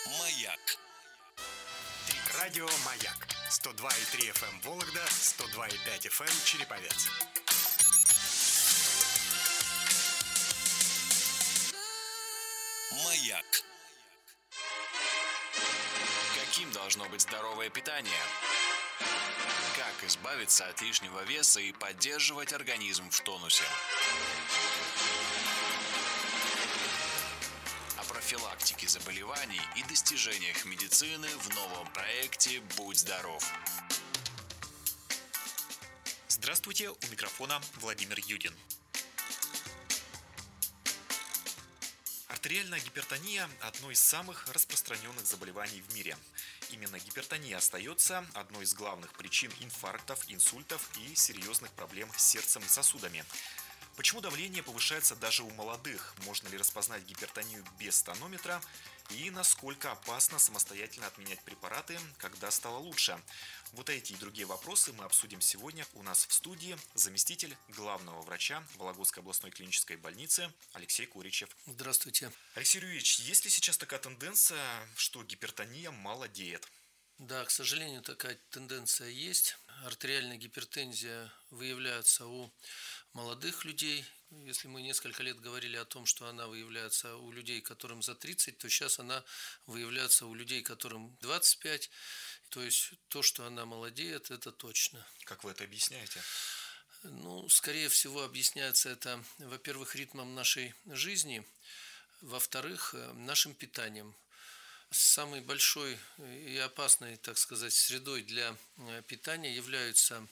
Маяк. Радио «Маяк». 102,3 FM Вологда, 102,5 FM Череповец. Маяк. Каким должно быть здоровое питание? Как избавиться от лишнего веса и поддерживать организм в тонусе? О профилактике заболеваний и достижениях медицины в новом проекте «Будь здоров». Здравствуйте, у микрофона Владимир Юдин. Артериальная гипертония – одно из самых распространенных заболеваний в мире. Именно гипертония остается одной из главных причин инфарктов, инсультов и серьезных проблем с сердцем и сосудами. Почему давление повышается даже у молодых? Можно ли распознать гипертонию без тонометра? И насколько опасно самостоятельно отменять препараты, когда стало лучше? Вот эти и другие вопросы мы обсудим сегодня у нас в студии заместитель главного врача Вологодской областной клинической больницы Алексей Куричев. Здравствуйте. Алексей Юрьевич, есть ли сейчас такая тенденция, что гипертония молодеет? Да, к сожалению, такая тенденция есть. Артериальная гипертензия выявляется у молодых людей. Если мы несколько лет говорили о том, что она выявляется у людей, которым за 30, то сейчас она выявляется у людей, которым 25. То есть то, что она молодеет, это точно. Как вы это объясняете? Скорее всего, объясняется это, во-первых, ритмом нашей жизни, во-вторых, нашим питанием. Самой большой и опасной, так сказать, средой для питания являются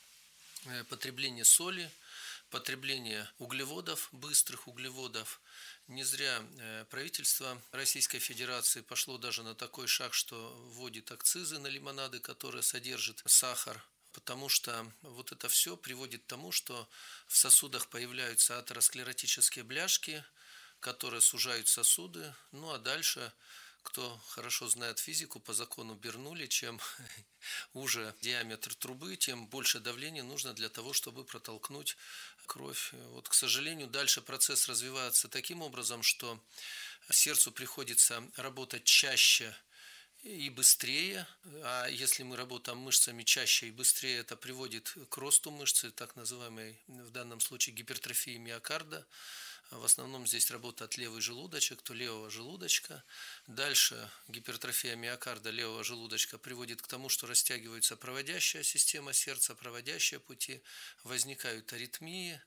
потребление соли, потребление углеводов, быстрых углеводов. Не зря правительство Российской Федерации пошло даже на такой шаг, что вводит акцизы на лимонады, которые содержат сахар. Потому что вот это все приводит к тому, что в сосудах появляются атеросклеротические бляшки, которые сужают сосуды, а дальше, кто хорошо знает физику, по закону Бернулли, чем уже диаметр трубы, тем больше давления нужно для того, чтобы протолкнуть кровь. К сожалению, дальше процесс развивается таким образом, что сердцу приходится работать чаще и быстрее, а если мы работаем мышцами чаще и быстрее, это приводит к росту мышцы, так называемой в данном случае гипертрофии миокарда. В основном здесь работает левый желудочек, то левого желудочка. Дальше гипертрофия миокарда левого желудочка приводит к тому, что растягивается проводящая система сердца, проводящие пути, возникают аритмии,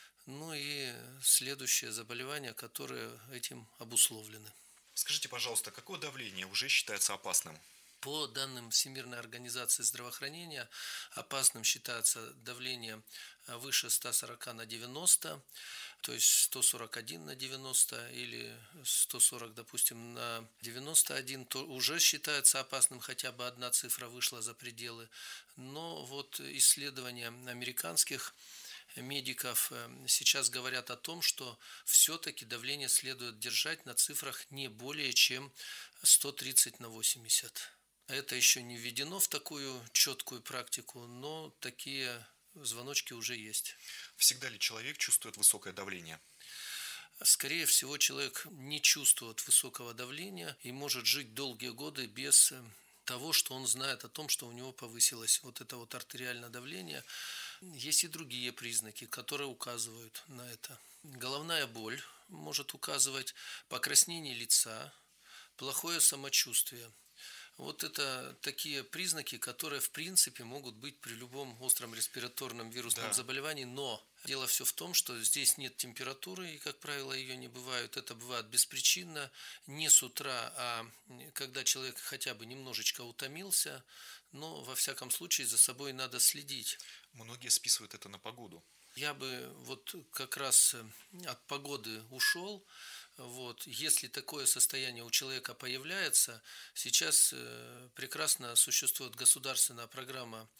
и следующие заболевания, которые этим обусловлены. Скажите, пожалуйста, какое давление уже считается опасным? По данным Всемирной организации здравоохранения, опасным считается давление выше 140 на 90, то есть 141 на 90 или 140, допустим, на 91, то уже считается опасным, хотя бы одна цифра вышла за пределы. Но исследования американских медиков сейчас говорят о том, что все-таки давление следует держать на цифрах не более чем 130 на 80. Это еще не введено в такую четкую практику, но такие звоночки уже есть. Всегда ли человек чувствует высокое давление? Скорее всего, человек не чувствует высокого давления и может жить долгие годы без того, что он знает о том, что у него повысилось это артериальное давление. Есть и другие признаки, которые указывают на это. Головная боль может указывать, покраснение лица, плохое самочувствие. Это такие признаки, которые в принципе могут быть при любом остром респираторном вирусном заболевании, но дело все в том, что здесь нет температуры, и, как правило, ее не бывает. Это бывает беспричинно, не с утра, а когда человек хотя бы немножечко утомился, но во всяком случае за собой надо следить. Многие списывают это на погоду. Я бы как раз от погоды ушел. Если такое состояние у человека появляется, сейчас прекрасно существует государственная программа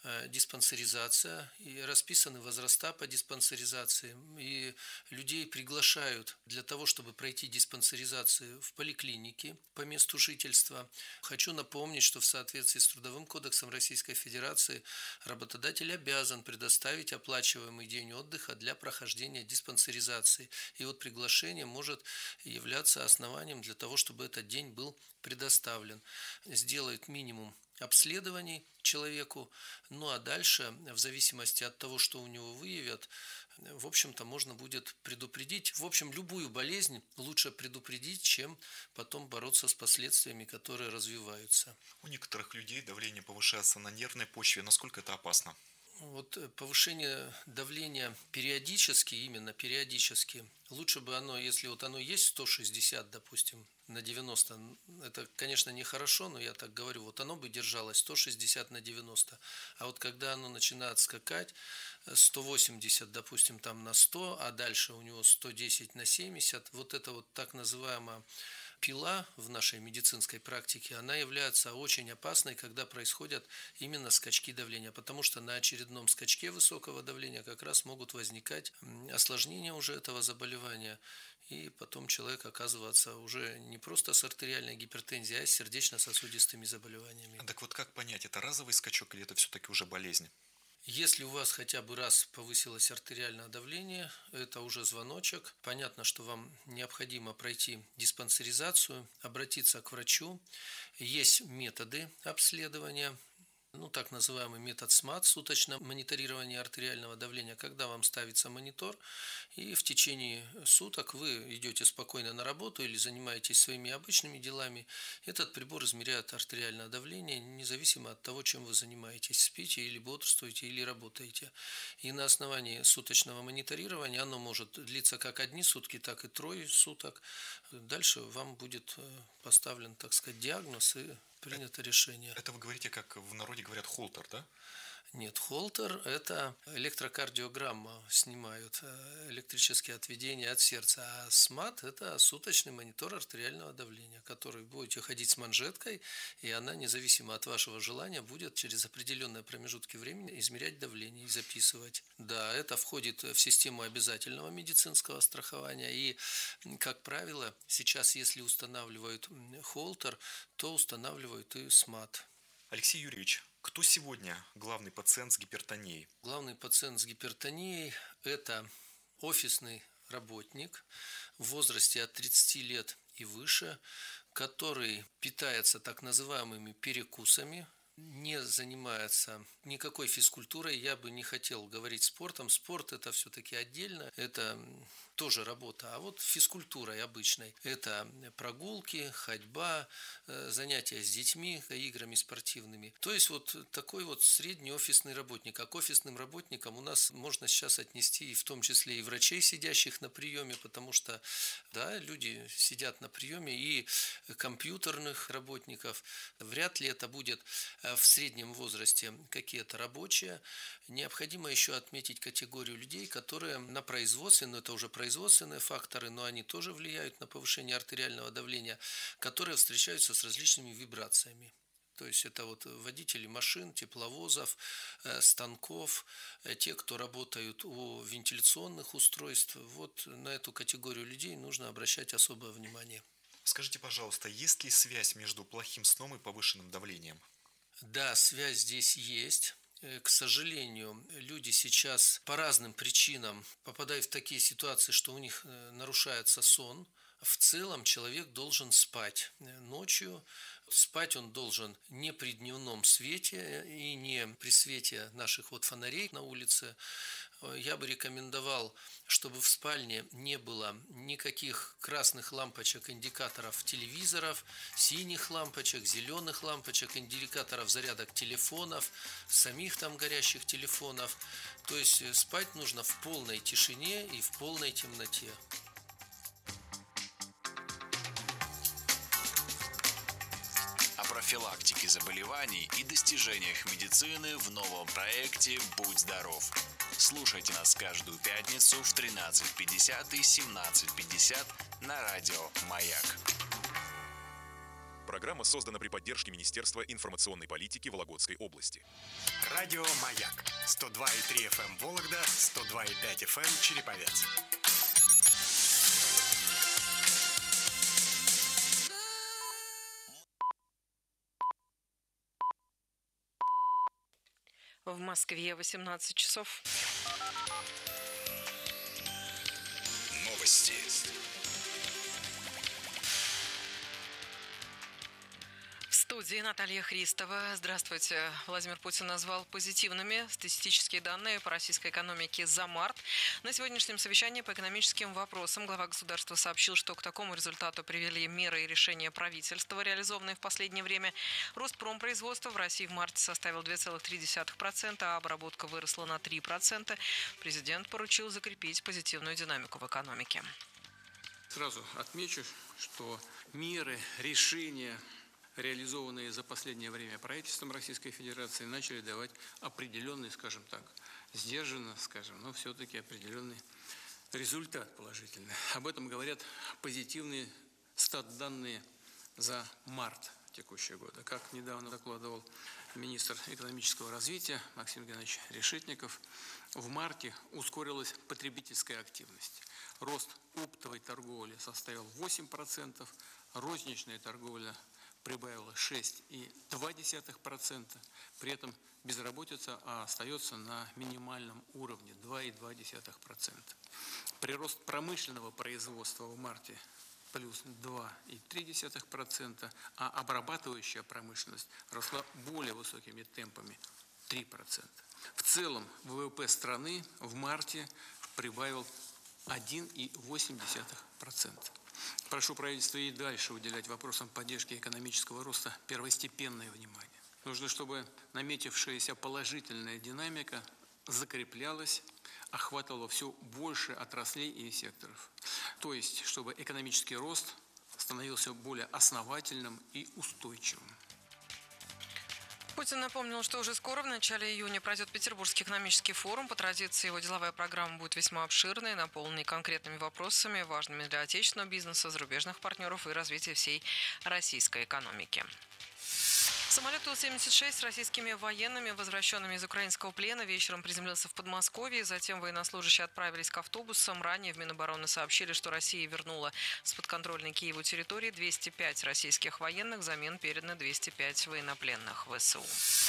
диспансеризация, и расписаны возраста по диспансеризации, и людей приглашают для того, чтобы пройти диспансеризацию в поликлинике по месту жительства. Хочу напомнить, что в соответствии с Трудовым кодексом Российской Федерации работодатель обязан предоставить оплачиваемый день отдыха для прохождения диспансеризации. И вот приглашение может являться основанием для того, чтобы этот день был предоставлен. Сделают минимум обследований человеку, ну а дальше, в зависимости от того, что у него выявят, в общем-то, можно будет предупредить. В общем, любую болезнь лучше предупредить, чем потом бороться с последствиями, которые развиваются. У некоторых людей давление повышается на нервной почве. Насколько это опасно? Вот повышение давления периодически, именно периодически, лучше бы оно, если вот оно есть 160, допустим, на 90, это, конечно, нехорошо, но я так говорю, вот оно бы держалось 160 на 90, а вот когда оно начинает скакать 180, допустим, там на 100, а дальше у него 110 на 70, вот это вот так называемая пила в нашей медицинской практике, она является очень опасной, когда происходят именно скачки давления, потому что на очередном скачке высокого давления как раз могут возникать осложнения уже этого заболевания, и потом человек оказывается уже не просто с артериальной гипертензией, а с сердечно-сосудистыми заболеваниями. Так вот как понять, это разовый скачок или это все-таки уже болезнь? Если у вас хотя бы раз повысилось артериальное давление, это уже звоночек. Понятно, что вам необходимо пройти диспансеризацию, обратиться к врачу. Есть методы обследования. Так называемый метод СМАТ, суточное мониторирование артериального давления, когда вам ставится монитор, и в течение суток вы идете спокойно на работу или занимаетесь своими обычными делами. Этот прибор измеряет артериальное давление, независимо от того, чем вы занимаетесь, спите или бодрствуете, или работаете. И на основании суточного мониторирования оно может длиться как одни сутки, так и 3 суток. Дальше вам будет поставлен, так сказать, диагноз и принято решение. Это вы говорите, как в народе говорят, холтер, да? Нет, холтер – это электрокардиограмма, снимают электрические отведения от сердца, а СМАТ – это суточный монитор артериального давления, который будете ходить с манжеткой, и она, независимо от вашего желания, будет через определенные промежутки времени измерять давление и записывать. Да, это входит в систему обязательного медицинского страхования, и, как правило, сейчас, если устанавливают холтер, то устанавливают и СМАТ. Алексей Юрьевич, кто сегодня главный пациент с гипертонией? Главный пациент с гипертонией – это офисный работник в возрасте от 30 лет и выше, который питается так называемыми перекусами, не занимается никакой физкультурой, я бы не хотел говорить спортом. Спорт – это все-таки отдельно, это тоже работа. А вот физкультурой обычной – это прогулки, ходьба, занятия с детьми, играми спортивными. То есть вот такой вот средний офисный работник. А к офисным работникам у нас можно сейчас отнести в том числе и врачей, сидящих на приеме, потому что да, люди сидят на приеме, и компьютерных работников. Вряд ли это будет в среднем возрасте какие-то рабочие. Необходимо еще отметить категорию людей, которые на производстве, но это уже производственные факторы, но они тоже влияют на повышение артериального давления, которые встречаются с различными вибрациями. То есть это вот водители машин, тепловозов, станков, те, кто работают у вентиляционных устройств. Вот на эту категорию людей нужно обращать особое внимание. Скажите, пожалуйста, есть ли связь между плохим сном и повышенным давлением? Да, связь здесь есть. К сожалению, люди сейчас по разным причинам попадают в такие ситуации, что у них нарушается сон. В целом человек должен спать ночью. Спать он должен не при дневном свете и не при свете наших вот фонарей на улице. Я бы рекомендовал, чтобы в спальне не было никаких красных лампочек, индикаторов телевизоров, синих лампочек, зеленых лампочек, индикаторов зарядок телефонов, самих там горящих телефонов. То есть спать нужно в полной тишине и в полной темноте. О профилактике заболеваний и достижениях медицины в новом проекте «Будь здоров». Слушайте нас каждую пятницу в 13:50 и 17:50 на радио «Маяк». Программа Программа создана при поддержке Министерства информационной политики Вологодской области. Радио «Маяк» 102,3 FM Вологда, 102,5 FM Череповец. В Москве 18 часов. Новости. В студии Наталья Христова. Здравствуйте. Владимир Путин назвал позитивными статистические данные по российской экономике за март. На сегодняшнем совещании по экономическим вопросам глава государства сообщил, что к такому результату привели меры и решения правительства, реализованные в последнее время. Рост промпроизводства в России в марте составил 2,3%, а обработка выросла на 3%. Президент поручил закрепить позитивную динамику в экономике. Сразу отмечу, что меры, решения, реализованные за последнее время правительством Российской Федерации, начали давать определенный, скажем так, сдержанно, скажем, но все-таки определенный результат положительный. Об этом говорят позитивные стат-данные за март текущего года. Как недавно докладывал министр экономического развития Максим Геннадьевич Решетников, в марте ускорилась потребительская активность. Рост оптовой торговли составил 8%, розничная торговля прибавила 6,2%, при этом безработица остается на минимальном уровне 2,2%. Прирост промышленного производства в марте плюс 2,3%, а обрабатывающая промышленность росла более высокими темпами 3%. В целом ВВП страны в марте прибавил 1,8%. Прошу правительство и дальше уделять вопросам поддержки экономического роста первостепенное внимание. Нужно, чтобы наметившаяся положительная динамика закреплялась, охватывала все больше отраслей и секторов. То есть, чтобы экономический рост становился более основательным и устойчивым. Путин напомнил, что уже скоро, в начале июня, пройдет Петербургский экономический форум. По традиции, его деловая программа будет весьма обширной, наполненной конкретными вопросами, важными для отечественного бизнеса, зарубежных партнеров и развития всей российской экономики. Самолет Ту-76 с российскими военными, возвращенными из украинского плена, вечером приземлился в Подмосковье. Затем военнослужащие отправились к автобусам. Ранее в Минобороны сообщили, что Россия вернула с подконтрольной Киеву территории 205 российских военных, взамен переданы 205 военнопленных ВСУ.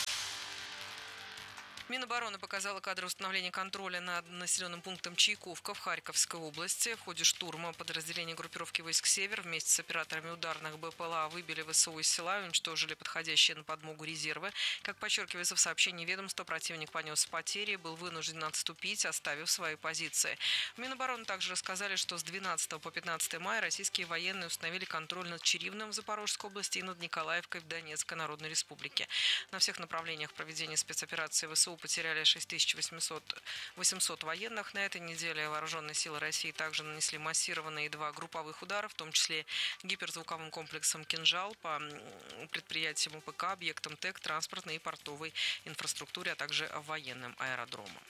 Минобороны показала кадры установления контроля над населенным пунктом Чайковка в Харьковской области. В ходе штурма подразделения группировки войск «Север» вместе с операторами ударных БПЛА выбили ВСУ из села и уничтожили подходящие на подмогу резервы. Как подчеркивается в сообщении ведомства, противник понес потери и был вынужден отступить, оставив свои позиции. В Минобороны также рассказали, что с 12 по 15 мая российские военные установили контроль над Чаривным в Запорожской области и над Николаевкой в Донецкой Народной Республике. На всех направлениях проведения спецоперации ВСУ потеряли 6800 военных. На этой неделе вооруженные силы России также нанесли массированные 2 групповых удара, в том числе гиперзвуковым комплексом «Кинжал» по предприятиям УПК, объектам ТЭК, транспортной и портовой инфраструктуре, а также военным аэродромам.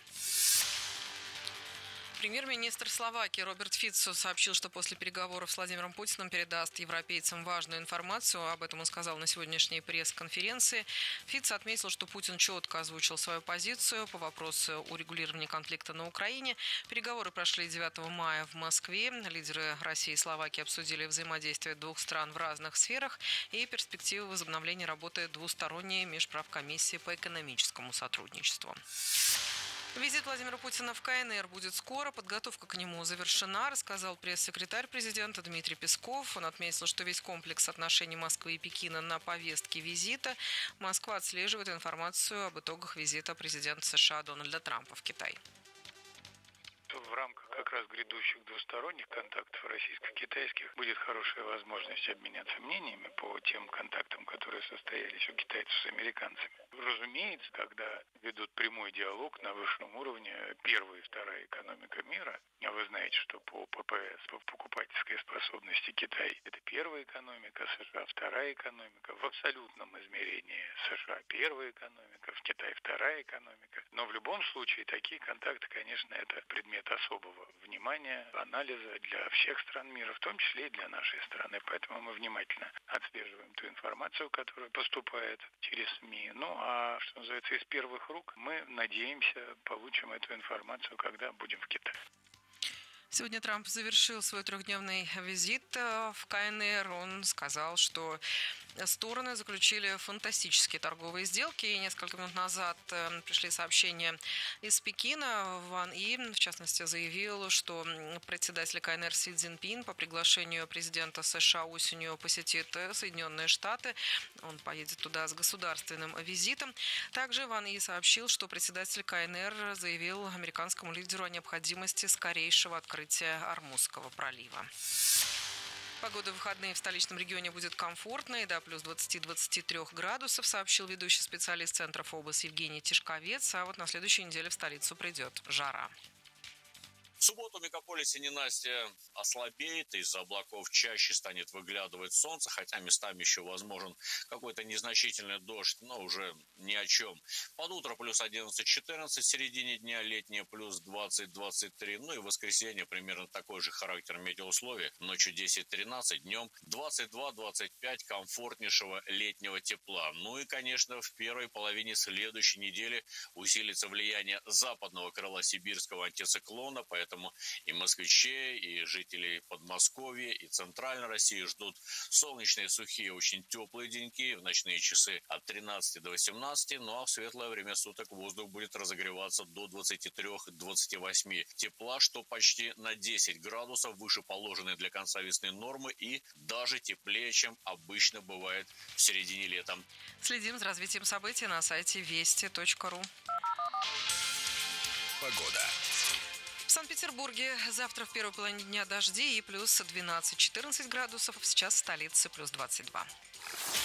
Премьер-министр Словакии Роберт Фицо сообщил, что после переговоров с Владимиром Путиным передаст европейцам важную информацию. Об этом он сказал на сегодняшней пресс-конференции. Фицо отметил, что Путин четко озвучил свою позицию по вопросу урегулирования конфликта на Украине. Переговоры прошли 9 мая в Москве. Лидеры России и Словакии обсудили взаимодействие двух стран в разных сферах и перспективы возобновления работы двусторонней межправкомиссии по экономическому сотрудничеству. Визит Владимира Путина в КНР будет скоро. Подготовка к нему завершена, рассказал пресс-секретарь президента Дмитрий Песков. Он отметил, что весь комплекс отношений Москвы и Пекина на повестке визита. Москва отслеживает информацию об итогах визита президента США Дональда Трампа в Китай. В рамках как раз грядущих двусторонних контактов российско-китайских будет хорошая возможность обменяться мнениями по тем контактам, которые состоялись у китайцев с американцами. Разумеется, когда ведут прямой диалог на высшем уровне первая и вторая экономика мира, а вы знаете, что по ППС, по покупательской способности Китай, это первая экономика, США вторая экономика, в абсолютном измерении США первая экономика, в Китае вторая экономика. Но в любом случае такие контакты, конечно, это предмет особого внимания, анализа для всех стран мира, в том числе и для нашей страны. Поэтому мы внимательно отслеживаем ту информацию, которая поступает через СМИ. Ну, а что называется, из первых рук мы надеемся, получим эту информацию, когда будем в Китае. Сегодня Трамп завершил свой трехдневный визит в КНР. Он сказал, что стороны заключили фантастические торговые сделки. И несколько минут назад пришли сообщения из Пекина. Ван И, в частности, заявил, что председатель КНР Си Цзиньпин по приглашению президента США осенью посетит Соединенные Штаты. Он поедет туда с государственным визитом. Также Ван И сообщил, что председатель КНР заявил американскому лидеру о необходимости скорейшего открытия Ормузского пролива. Погода в выходные в столичном регионе будет комфортной, до плюс 20-23 градусов, сообщил ведущий специалист Центра ФОБОС Евгений Тишковец. А вот на следующей неделе в столицу придет жара. В субботу в мегаполисе ненастье ослабеет, из-за облаков чаще станет выглядывать солнце, хотя местами еще возможен какой-то незначительный дождь, но уже ни о чем. Под утро плюс 11-14, в середине дня летнее плюс 20-23, ну и в воскресенье примерно такой же характер метеоусловий, ночью 10-13, днем 22-25 комфортнейшего летнего тепла. Ну и, конечно, в первой половине следующей недели усилится влияние западного крыла сибирского антициклона, поэтому и москвичей, и жителей Подмосковья, и Центральной России ждут солнечные, сухие, очень теплые деньки, в ночные часы от 13 до 18, ну а в светлое время суток воздух будет разогреваться до 23-28 тепла, что почти на 10 градусов выше положенной для конца весны нормы и даже теплее, чем обычно бывает в середине лета. Следим за развитием событий на сайте вести.ру. Погода. В Санкт-Петербурге завтра в первой половине дня дожди и плюс 12-14 градусов. Сейчас в столице плюс 22.